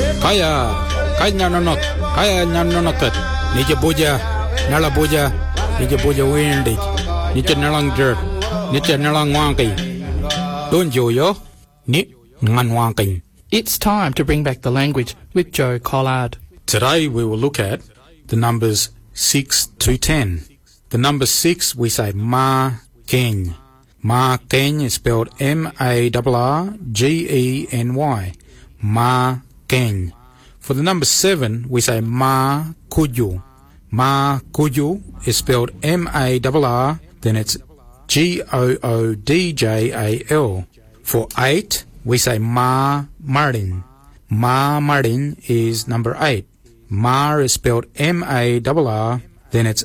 Kaya nyanonok, kaya nyanonokot. Nija boja, nala boja, nija boja windy. Nija nalang jerk, nija nalang wanky. Don't yo, ni ngan wanky. It's time to bring back the language with Joe Collard. Today we will look at the numbers 6 to 10. The number 6 we say ma keny. Ma keny is spelled M-A-R-R-G-E-N-Y. Ma keny. For the number 7 we say ma kuju. Ma kuju is spelled M-A-R-R, then it's G-O-O-D-J-A-L. For 8 we say ma marin. Ma marin is number 8. Ma is spelled M-A-R-R, then it's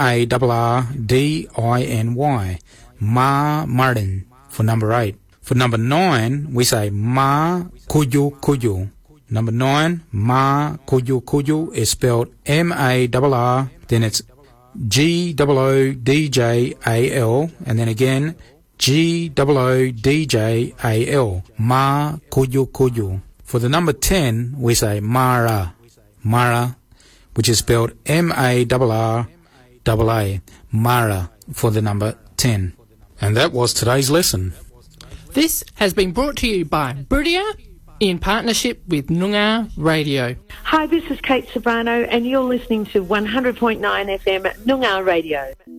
M-A-R-R-D-I-N-Y. Ma marin for number 8. For number 9, we say ma kuju kuju. Number 9, ma kuju kuju is spelled M-A-R-R, then it's G-O-O-D-J-A-L, and then again G-O-O-D-J-A-L. Ma kuju kuju. For the number 10, we say mara. Mara, which is spelled M-A-R-R-A-A. Mara for the number 10. And that was today's lesson. This has been brought to you by Buridia in partnership with Noongar Radio. Hi, this is Kate Sobrano and you're listening to 100.9 FM Noongar Radio.